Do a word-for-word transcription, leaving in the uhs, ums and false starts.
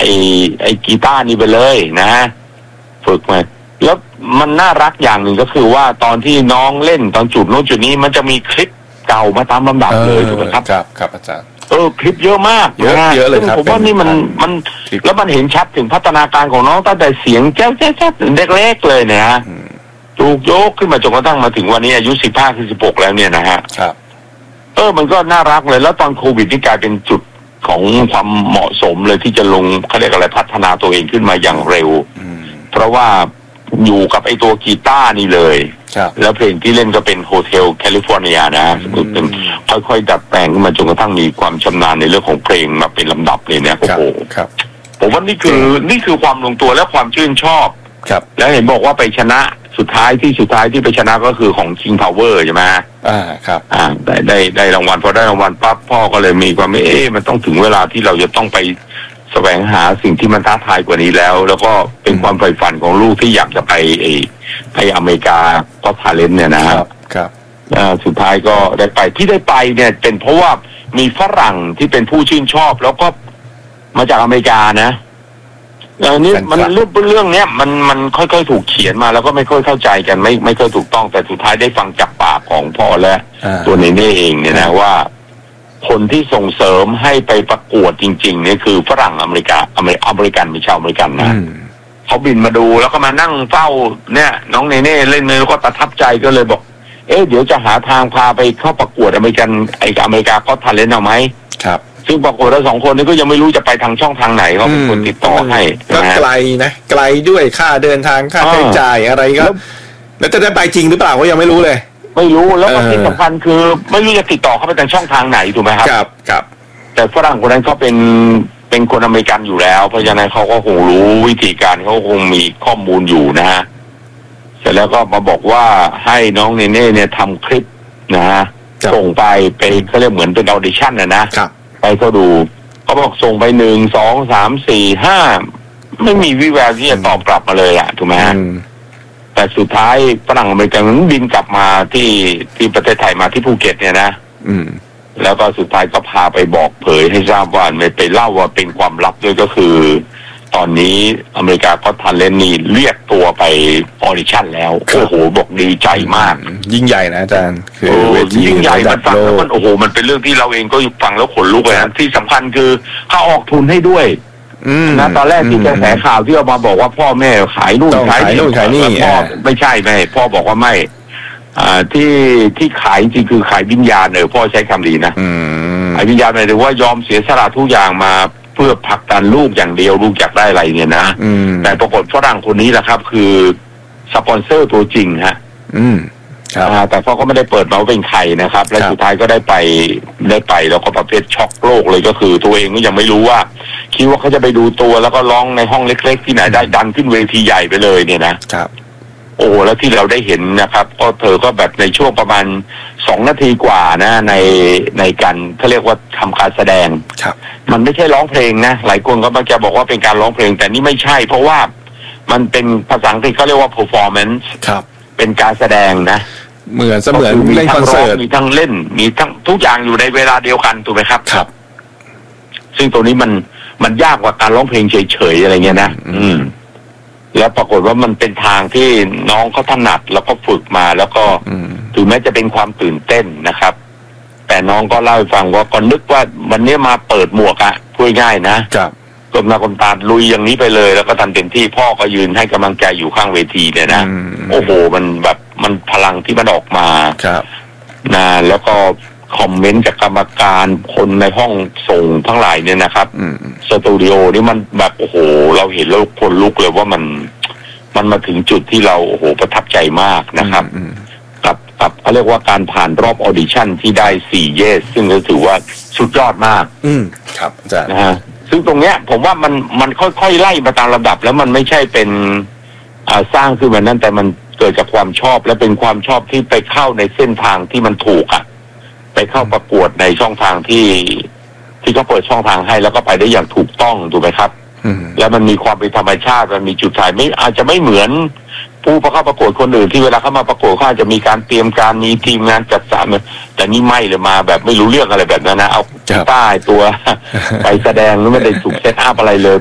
อ้ไอ้กีตาร์นี่ไปเลยนะฝึกมาแล้วมันน่ารักอย่างหนึ่งก็คือว่าตอนที่น้องเล่นตอนจุดโน้นจุดนี้มันจะมีคลิปเก่ามาตามลำดับเลยถูกไหมครับครับครับอาจารย์เออคลิปเยอะมากเยอะเยอะเลยครับผมว่านี่มันมันแล้วมันเห็นชัดถึงพัฒนาการของน้องตั้งแต่เสียงแจ๊วแจ๊วแจ๊วเล็กๆเลยเนี่ยฮะถูกยกขึ้นมาจนกระทั่งมาถึงวันนี้อายุสิบห้าถึงสิบหกแล้วเนี่ยนะฮะครับเออมันก็น่ารักเลยแล้วตอนโควิดนี่กลายเป็นจุดของความเหมาะสมเลยที่จะลงเขาเรียกอะไรพัฒนาตัวเองขึ้นมาอย่างเร็วเพราะว่าอยู่กับไอ้ตัวกีตาร์นี่เลยแล้วเพลงที่เล่นก็เป็นโฮเทลแคลิฟอร์เนียนะเป็นค่อยๆดัดแปลงขึ้นมาจนกระทั่งมีความชำนาญในเรื่องของเพลงมาเป็นลำดับเลยเนี่ยโอ้โหผมว่านี่คือนี่คือความลงตัวและความชื่นชอบแล้วเห็นบอกว่าไปชนะสุดท้ายที่สุดท้ายที่ไปชนะก็คือของ King Power ใช่ไหมอ่าครับอ่าได้ได้ได้รางวัลพอได้รางวัลปั๊บพ่อก็เลยมีความเอ๊ะมันต้องถึงเวลาที่เราจะต้องไปแสวงหาสิ่งที่มันท้าทายกว่านี้แล้วแล้วก็เป็นความใฝ่ฝันของลูกที่อยากจะไปไอ้ไปอเมริกาก็ทาเลนต์เนี่ยนะครับครับอ่าสุดท้ายก็ได้ไปที่ได้ไปเนี่ยเป็นเพราะว่ามีฝรั่งที่เป็นผู้ชื่นชอบแล้วก็มาจากอเมริกานะเออนี่มันเรื่องเรื่องเนี้ยมันมันค่อยๆถูกเขียนมาแล้วก็ไม่ค่อยเข้าใจกันไม่ไม่ค่อยถูกต้องแต่สุดท้ายได้ฟังจากปากของพ่อและตัวเนเน่เองเนี่ยนะว่าคนที่ส่งเสริมให้ไปประกวดจริงๆเนี่ยคือฝรั่งอเมริกาอเมริอเมริกันไม่ชาวอเมริกันนะเขาบินมาดูแล้วก็มานั่งเฝ้าเนี่ยน้องเนเน่เล่นเลยแล้วก็ประทับใจก็เลยบอกเอ๊ะเดี๋ยวจะหาทางพาไปเข้าประกวดอเมริกันไออเมริกาก็ทาเลนต์เอาไหมครับซึ่งปรากฏว่าสองคนนี้ก็ยังไม่รู้จะไปทางช่องทางไหนเขาเป็นคนติดต่อให้ก็ไกลนะไกลด้วยค่าเดินทางค่าใช้จ่ายอะไรก็แล้วจะได้ไปจริงหรือเปล่าก็ยังไม่รู้เลยไม่รู้แล้วก็ที่สำคัญคือไม่รู้จะติดต่อเขาไปทางช่องทางไหนถูกไหมครับครับครับแต่ฝรั่งคนนั้นเขาเป็นเป็นคนอเมริกันอยู่แล้วเพราะฉะนั้นเขาก็คงรู้วิธีการเขาคงมีข้อมูลอยู่นะฮะเสร็จแล้วก็มาบอกว่าให้น้องเนเน่เนี่ยทำคลิปนะฮะส่งไปไปเขาเรียกเหมือนเป็นออดิชั่นนะนะไปเขาดูเขาบอกส่งไปหนึ่งสองสามสี่ห้าไม่มีวิแววที่จะตอบกลับมาเลยอ่ะถูกไหมฮะแต่สุดท้ายฝรั่งอเมริกันนั้นบินกลับมาที่ที่ประเทศไทยมาที่ภูเก็ตเนี่ยนะอืมแล้วก็สุดท้ายก็พาไปบอกเผยให้ทราบว่าไม่ไปเล่าว่าเป็นความลับด้วยก็คือตอนนี้อเมริกาก็ทันเลนนี่เรียกตัวไปออดิชั่นแล้วโอ้โหบอกดีใจมากยิ่งใหญ่นะอาจารย์คือยิ่งใหญ่มันฟังแล้วมันโอ้โหมันเป็นเรื่องที่เราเองก็ฟังแล้วขนลุกเลยนะที่สำคัญคือเขาออกทุนให้ด้วยนะตอนแรกที่กระแสข่าวที่เอามาบอกว่าพ่อแม่ขายนู่นขายนี่ขายนี่พ่อไม่ใช่แม่พ่อบอกว่าไม่อ่าที่ที่ขายจริงคือขายวิญญาณเออพ่อใช้คำดีนะขายวิญญาณหมายถึงว่ายอมเสียสละทุกอย่างมาเพื่อผลักดันลูกอย่างเดียวลูกอยากได้อะไรเนี่ยนะแต่ปรากฏฝรั่งคนนี้แหละครับคือสปอนเซอร์ตัวจริงฮะอืมครับแต่พ่อก็ไม่ได้เปิดมาว่าเป็นใครนะครับและสุดท้ายก็ได้ไปได้ไปแล้วก็ประเภทช็อกโลกเลยก็คือตัวเองก็ยังไม่รู้ว่าคิดว่าเขาจะไปดูตัวแล้วก็ร้องในห้องเล็กๆที่ไหนได้ดันขึ้นเวทีใหญ่ไปเลยเนี่ยนะครับโอ้แล้วที่เราได้เห็นนะครับก็เธอก็แบบในช่วงประมาณสองนาทีกว่านะในในการเขาเรียกว่าทำการแสดงครับมันไม่ใช่ร้องเพลงนะหลายคนก็มักจะบอกว่าเป็นการร้องเพลงแต่นี่ไม่ใช่เพราะว่ามันเป็นภาษาอังกฤษเขาเรียกว่า performance ครับเป็นการแสดงนะเหมือนเสมือนเล่นคอนเสิร์ตมีทั้งเล่นมีทั้งทุกอย่างอยู่ในเวลาเดียวกันถูกไหมครับครับซึ่งตัวนี้มันมันยากกว่าการร้องเพลงเฉยๆอะไรเงี้ยนะอืมแล้วปรากฏว่ามันเป็นทางที่น้องเขาถนัดแล้วก็ฝึกมาแล้วก็ถึงแม้จะเป็นความตื่นเต้นนะครับแต่น้องก็เล่าให้ฟังว่าก็นึกว่าวันนี้มาเปิดหมวกอะพูดง่ายนะครับกลมหน้ากลมตาลุยอย่างนี้ไปเลยแล้วก็ทำเต็มที่พ่อก็ยืนให้กำลังใจอยู่ข้างเวทีเนี่ยนะโอ้โหมันแบบมันพลังที่มันออกมาครับนะแล้วก็คอมเมนต์จากกรรมการคนในห้องส่งทั้งหลายเนี่ยนะครับสตูดิโอนี่มันแบบโอ้โหเราเห็นแล้วคนลุกเลยว่ามันมันมาถึงจุดที่เราโอ้โหประทับใจมากนะครับกับกับเขาเรียกว่าการผ่านรอบออดิชั่นที่ได้สี่เยสซึ่งก็ถือว่าสุดยอดมากอืมครับอาจารย์นะฮะซึ่งตรงเนี้ยผมว่ามันมันค่อยๆไล่มาตามลำดับแล้วมันไม่ใช่เป็นอ่าสร้างขึ้นมานั่นแต่มันเกิดจากความชอบและเป็นความชอบที่ไปเข้าในเส้นทางที่มันถูกอ่ะไปเข้าประกวดในช่องทางที่ที่เขาเปิดช่องทางให้แล้วก็ไปได้อย่างถูกต้องถูกไหมครับแล้วมันมีความเป็นธรรมชาติมันมีจุดขายไม่อาจจะไม่เหมือนผู้ประเข้าประกวดคนอื่นที่เวลาเขามาประกวดเขาอาจจะมีการเตรียมการมีทีมงานจัดสรรแต่นี่ไม่เลยมาแบบไม่รู้เรื่องอะไรแบบนั้นนะเอาใต้ตัวไปแสดงไม่ได้ถูกเซตอัพอะไรเลย